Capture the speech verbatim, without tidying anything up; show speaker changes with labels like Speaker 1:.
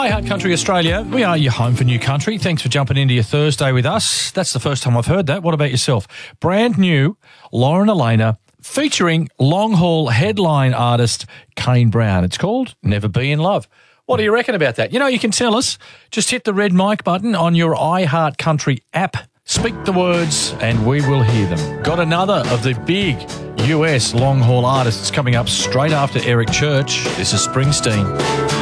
Speaker 1: Hi, Heart Country Australia. We are your home for new country. Thanks for jumping into your Thursday with us. That's the first time I've heard that. What about yourself? Brand new, Lauren Elena, featuring long-haul headline artist Kane Brown. It's called Never Be in Love. What do you reckon about that? You know, you can tell us. Just hit the red mic button on your iHeart Country app. Speak the words and we will hear them. Got another of the big U S long-haul artists coming up straight after Eric Church. This is Springsteen.